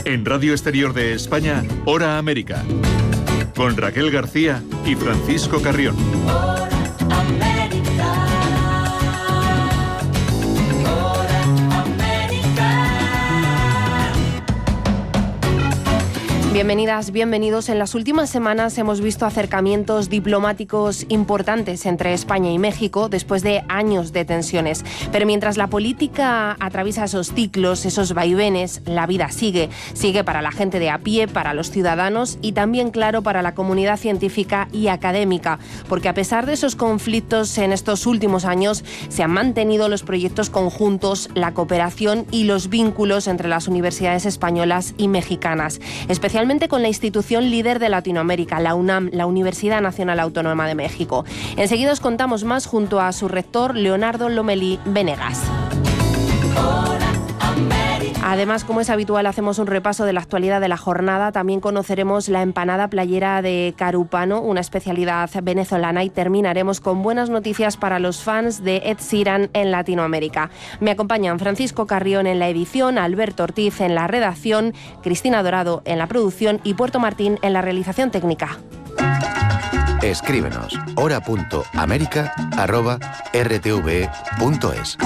En Radio Exterior de España, Hora América, con Raquel García y Francisco Carrión. Bienvenidas, bienvenidos. En las últimas semanas hemos visto acercamientos diplomáticos importantes entre España y México después de años de tensiones. Pero mientras la política atraviesa esos ciclos, esos vaivenes, la vida sigue. Sigue para la gente de a pie, para los ciudadanos y también, claro, para la comunidad científica y académica. Porque a pesar de esos conflictos en estos últimos años, se han mantenido los proyectos conjuntos, la cooperación y los vínculos entre las universidades españolas y mexicanas. Especialmente con la institución líder de Latinoamérica, la UNAM, la Universidad Nacional Autónoma de México. Enseguida os contamos más junto a su rector, Leonardo Lomelí Venegas. Además, como es habitual, hacemos un repaso de la actualidad de la jornada. También conoceremos la empanada playera de Carúpano, una especialidad venezolana, y terminaremos con buenas noticias para los fans de Ed Sheeran en Latinoamérica. Me acompañan Francisco Carrión en la edición, Alberto Ortiz en la redacción, Cristina Dorado en la producción y Puerto Martín en la realización técnica. Escríbenos hora.america@rtve.es.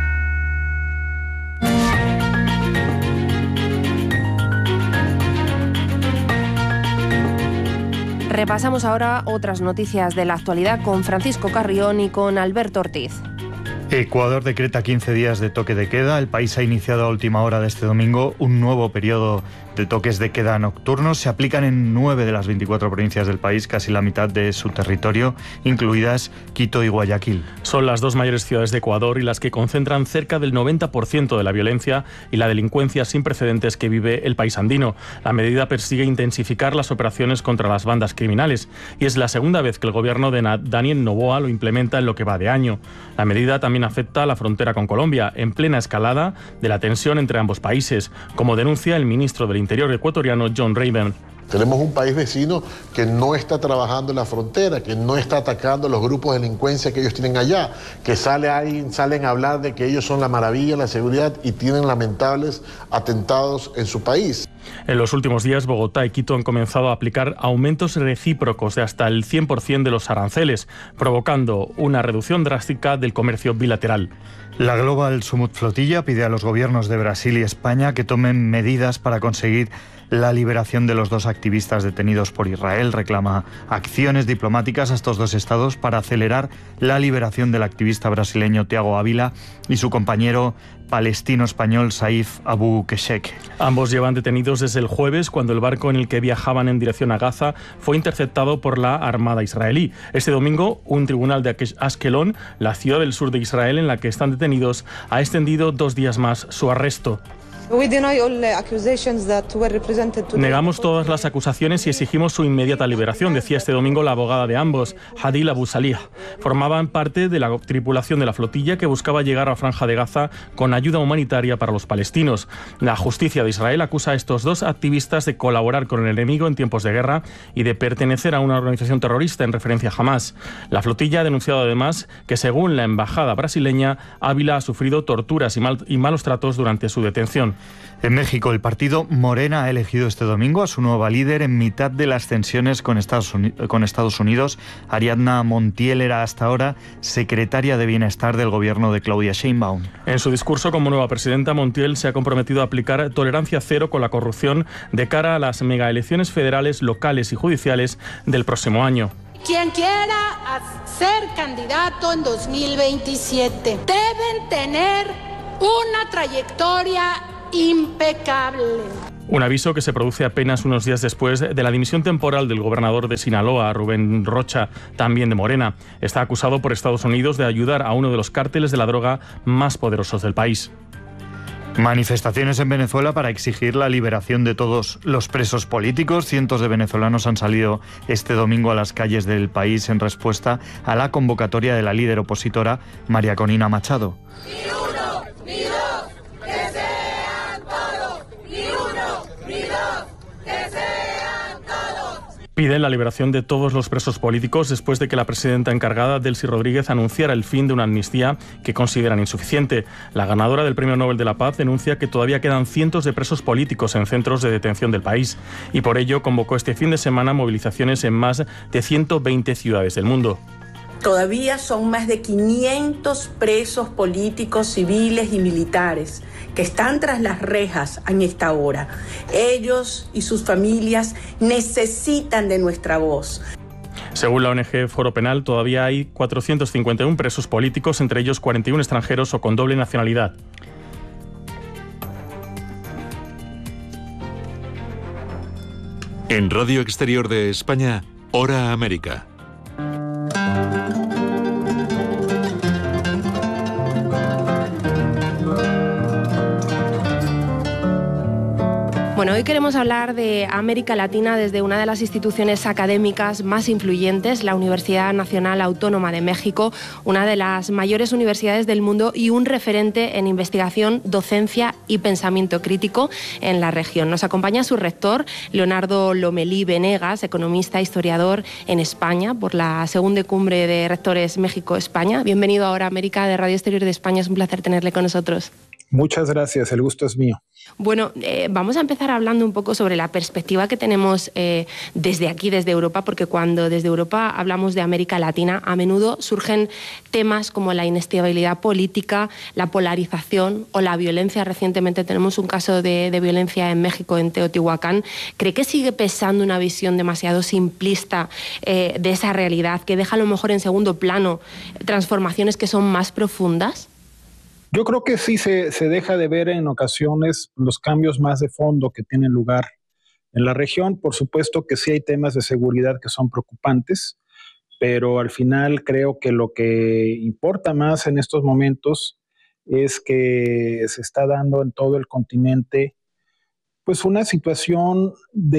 Repasamos ahora otras noticias de la actualidad con Francisco Carrión y con Alberto Ortiz. Ecuador decreta 15 días de toque de queda. El país ha iniciado a última hora de este domingo un nuevo periodo de toques de queda nocturnos. Se aplican en 9 de las 24 provincias del país, casi la mitad de su territorio, incluidas Quito y Guayaquil. Son las dos mayores ciudades de Ecuador y las que concentran cerca del 90% de la violencia y la delincuencia sin precedentes que vive el país andino. La medida persigue intensificar las operaciones contra las bandas criminales y es la segunda vez que el gobierno de Daniel Noboa lo implementa en lo que va de año. La medida también afecta a la frontera con Colombia, en plena escalada de la tensión entre ambos países, como denuncia el ministro del Interior ecuatoriano, John Raven. Tenemos un país vecino que no está trabajando en la frontera, que no está atacando los grupos de delincuencia que ellos tienen allá, que salen a hablar de que ellos son la maravilla, la seguridad, y tienen lamentables atentados en su país. En los últimos días, Bogotá y Quito han comenzado a aplicar aumentos recíprocos de hasta el 100% de los aranceles, provocando una reducción drástica del comercio bilateral. La Global Summit Flotilla pide a los gobiernos de Brasil y España que tomen medidas para conseguir la liberación de los dos activistas detenidos por Israel. Reclama acciones diplomáticas a estos dos estados para acelerar la liberación del activista brasileño Thiago Ávila y su compañero palestino-español Saif Abu Keshek. Ambos llevan detenidos desde el jueves, cuando el barco en el que viajaban en dirección a Gaza fue interceptado por la Armada israelí. Este domingo, un tribunal de Ashkelon, la ciudad del sur de Israel en la que están detenidos, ha extendido 2 días más su arresto. Negamos todas las acusaciones y exigimos su inmediata liberación, decía este domingo la abogada de ambos, Hadil Abu Salih. Formaban parte de la tripulación de la flotilla que buscaba llegar a la Franja de Gaza con ayuda humanitaria para los palestinos. La justicia de Israel acusa a estos dos activistas de colaborar con el enemigo en tiempos de guerra y de pertenecer a una organización terrorista en referencia a Hamás. La flotilla ha denunciado además que, según la embajada brasileña, Ávila ha sufrido torturas y malos tratos durante su detención. En México, el partido Morena ha elegido este domingo a su nueva líder en mitad de las tensiones con Estados Unidos. Ariadna Montiel era hasta ahora secretaria de Bienestar del gobierno de Claudia Sheinbaum. En su discurso como nueva presidenta, Montiel se ha comprometido a aplicar tolerancia cero con la corrupción de cara a las megaelecciones federales, locales y judiciales del próximo año. Quien quiera ser candidato en 2027 deben tener una trayectoria impecable. Un aviso que se produce apenas unos días después de la dimisión temporal del gobernador de Sinaloa, Rubén Rocha, también de Morena. Está acusado por Estados Unidos de ayudar a uno de los cárteles de la droga más poderosos del país. Manifestaciones en Venezuela para exigir la liberación de todos los presos políticos. Cientos de venezolanos han salido este domingo a las calles del país en respuesta a la convocatoria de la líder opositora María Corina Machado. Ni uno, ni dos, que sean todos. Ni uno, ni dos, que sean todos. Piden la liberación de todos los presos políticos después de que la presidenta encargada, Delcy Rodríguez, anunciara el fin de una amnistía que consideran insuficiente. La ganadora del Premio Nobel de la Paz denuncia que todavía quedan cientos de presos políticos en centros de detención del país y por ello convocó este fin de semana movilizaciones en más de 120 ciudades del mundo. Todavía son más de 500 presos políticos, civiles y militares que están tras las rejas en esta hora. Ellos y sus familias necesitan de nuestra voz. Según la ONG Foro Penal, todavía hay 451 presos políticos, entre ellos 41 extranjeros o con doble nacionalidad. En Radio Exterior de España, Hora América. Bueno, hoy queremos hablar de América Latina desde una de las instituciones académicas más influyentes, la Universidad Nacional Autónoma de México, una de las mayores universidades del mundo y un referente en investigación, docencia y pensamiento crítico en la región. Nos acompaña su rector, Leonardo Lomelí Venegas, economista, historiador en España, por la segunda cumbre de rectores México-España. Bienvenido ahora a América de Radio Exterior de España, es un placer tenerle con nosotros. Muchas gracias, el gusto es mío. Bueno, vamos a empezar hablando un poco sobre la perspectiva que tenemos desde aquí, desde Europa, porque cuando desde Europa hablamos de América Latina, a menudo surgen temas como la inestabilidad política, la polarización o la violencia. Recientemente tenemos un caso de violencia en México, en Teotihuacán. ¿Cree que sigue pesando una visión demasiado simplista de esa realidad, que deja a lo mejor en segundo plano transformaciones que son más profundas? Yo creo que sí se deja de ver en ocasiones los cambios más de fondo que tienen lugar en la región. Por supuesto que sí hay temas de seguridad que son preocupantes, pero al final creo que lo que importa más en estos momentos es que se está dando en todo el continente pues una situación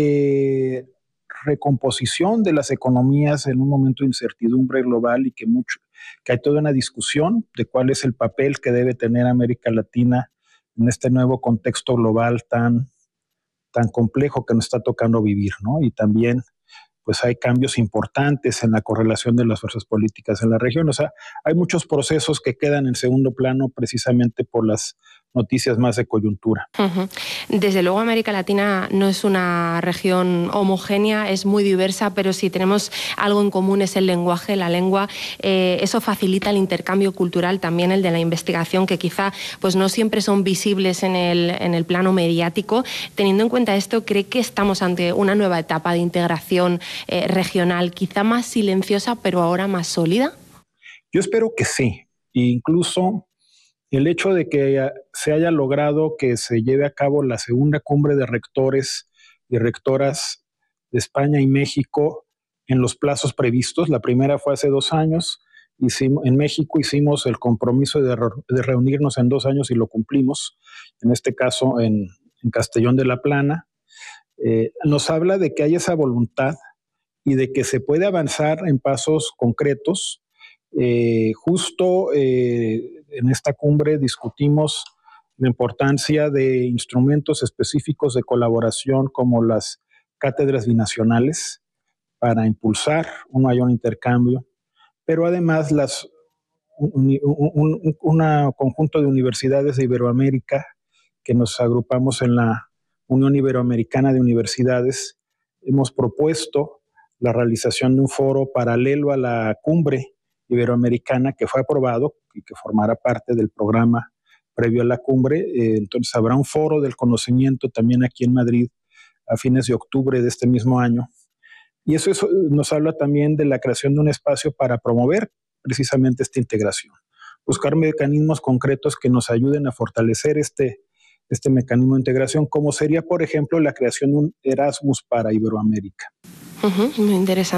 de recomposición de las economías en un momento de incertidumbre global y que hay toda una discusión de cuál es el papel que debe tener América Latina en este nuevo contexto global tan complejo que nos está tocando vivir, ¿no? Y también pues hay cambios importantes en la correlación de las fuerzas políticas en la región. O sea, hay muchos procesos que quedan en segundo plano precisamente por las noticias más de coyuntura. Uh-huh. Desde luego América Latina no es una región homogénea, es muy diversa, pero si tenemos algo en común es el lenguaje, la lengua. Eso facilita el intercambio cultural, también el de la investigación, que quizá pues no siempre son visibles en el plano mediático. Teniendo en cuenta esto, ¿cree que estamos ante una nueva etapa de integración regional, quizá más silenciosa, pero ahora más sólida? Yo espero que sí. Incluso el hecho de que se haya logrado que se lleve a cabo la segunda cumbre de rectores y rectoras de España y México en los plazos previstos. La primera fue hace 2 años. En México hicimos el compromiso de reunirnos en 2 años y lo cumplimos. En este caso en Castellón de la Plana. Nos habla de que hay esa voluntad y de que se puede avanzar en pasos concretos. En esta cumbre discutimos la importancia de instrumentos específicos de colaboración como las cátedras binacionales para impulsar un mayor intercambio, pero además un conjunto de universidades de Iberoamérica que nos agrupamos en la Unión Iberoamericana de Universidades. Hemos propuesto la realización de un foro paralelo a la cumbre iberoamericana que fue aprobado y que formará parte del programa previo a la cumbre. Entonces habrá un foro del conocimiento también aquí en Madrid a fines de octubre de este mismo año. Y eso nos habla también de la creación de un espacio para promover precisamente esta integración. Buscar mecanismos concretos que nos ayuden a fortalecer este mecanismo de integración, como sería, por ejemplo, la creación de un Erasmus para Iberoamérica. Muy interesante.